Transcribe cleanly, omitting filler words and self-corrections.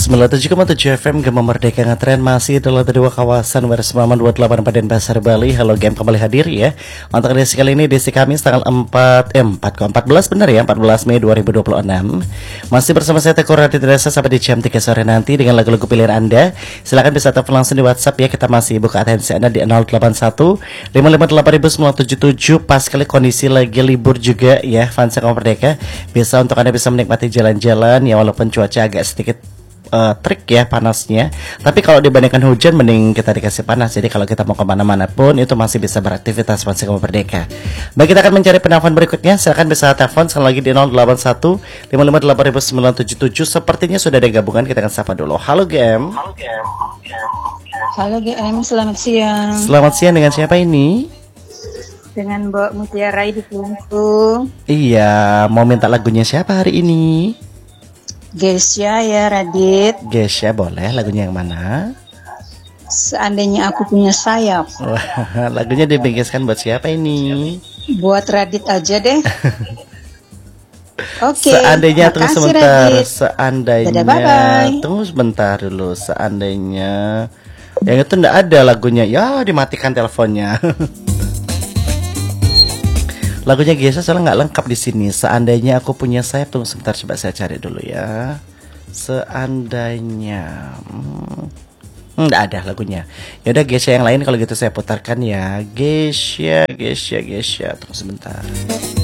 97,7 FM Gema Merdeka Ngetren masih dalam dua kawasan Warismaman 28 Paden Pasar Bali. Halo Game kembali hadir ya. Untuk edisi kali ini edisi Kamis tanggal 14 benar ya, 14 Mei 2026. Masih bersama saya Teguh Radit Desa sampai di jam 3 sore nanti dengan lagu-lagu pilihan Anda. Silakan bisa telepon langsung di WhatsApp ya. Kita masih buka atensi Anda di 081 558 pas kali kondisi lagi libur juga ya. Fans Gema Merdeka bisa untuk Anda bisa menikmati jalan-jalan ya, walaupun cuaca agak sedikit trik ya panasnya. Tapi kalau dibandingkan hujan mending kita dikasih panas. Jadi kalau kita mau kemana-mana pun itu masih bisa beraktivitas Fans Gema Merdeka. Baik, kita akan mencari penelpon berikutnya. Silakan bisa telepon sekali lagi di 081 558 Sepertinya sudah ada gabungan, kita akan sapa dulu. Halo Gem. Halo GM, selamat siang. Selamat siang, dengan siapa ini? Dengan Mbak Mutiara di Kelungkung. Iya, mau minta lagunya siapa hari ini? Gesya ya Radit. Gesya boleh, lagunya yang mana? Seandainya aku punya sayap. Wah, lagunya dibingkiskan buat siapa ini? Buat Radit aja deh. Oke. Seandainya tunggu sebentar. Radit. Seandainya. Dadah, bye-bye. Tunggu sebentar dulu. Seandainya. Yang itu ndak ada lagunya. Ya, dimatikan teleponnya. Lagunya Gesya soalnya nggak lengkap di sini. Seandainya aku punya sayap, tunggu sebentar, coba saya cari dulu ya. Seandainya, nggak ada lagunya. Yaudah Gesya yang lain kalau gitu saya putarkan ya. Gesya, tunggu sebentar.